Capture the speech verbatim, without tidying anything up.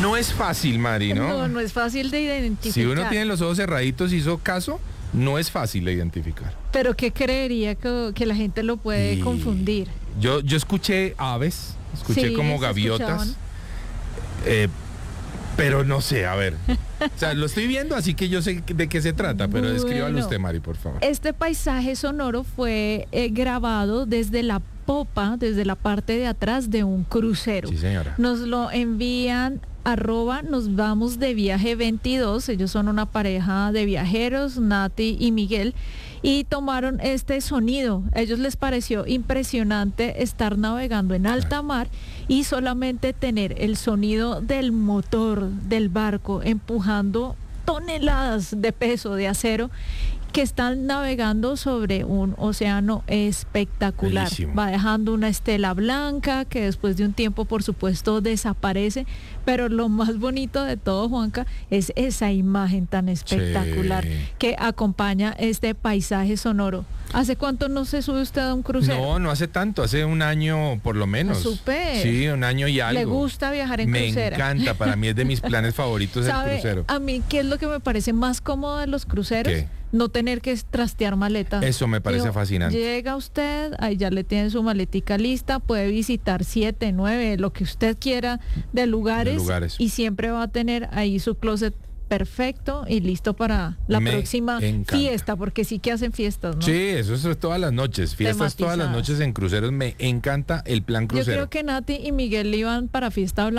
No es fácil, Mari, ¿no? No, no es fácil de identificar. Si uno tiene los ojos cerraditos y hizo caso, no es fácil de identificar. Pero ¿qué creería que, que la gente lo puede Y confundir? Yo, yo escuché aves, escuché Sí, como se gaviotas, escuchaban. eh, pero no sé, a ver. O sea, lo estoy viendo, así que yo sé de qué se trata, pero descríbalo Bueno, usted, Mari, por favor. Este paisaje sonoro fue eh, grabado desde la popa, desde la parte de atrás de un crucero. Sí, señora. Nos lo envían arroba nos vamos de viaje veintidós, ellos son una pareja de viajeros, Nati y Miguel, y tomaron este sonido. A ellos les pareció impresionante estar navegando en alta mar y solamente tener el sonido del motor del barco empujando toneladas de peso de acero que están navegando sobre un océano espectacular. Bellísimo. Va dejando una estela blanca que después de un tiempo, por supuesto, desaparece, pero lo más bonito de todo, Juanca, es esa imagen tan espectacular Sí. que acompaña este paisaje sonoro. ¿Hace cuánto no se sube usted a un crucero? No, no hace tanto, hace un año por lo menos. Ah, súper. Sí, un año y algo. ¿Le gusta viajar en Me crucera? encanta, para mí es de mis planes favoritos el ¿Sabe crucero. a mí qué es lo que me parece más cómodo de los cruceros? ¿Qué? No tener que trastear maletas. Eso me parece Digo, fascinante. Llega usted, ahí ya le tienen su maletica lista, puede visitar siete, nueve, lo que usted quiera de lugares, De lugares. y siempre va a tener ahí su closet perfecto y listo para la Me próxima encanta. fiesta, porque sí que hacen fiestas, ¿no? Sí, eso es todas las noches, fiestas todas las Tematizadas. noches en cruceros. Me encanta el plan Yo crucero. creo que Nati y Miguel iban para fiesta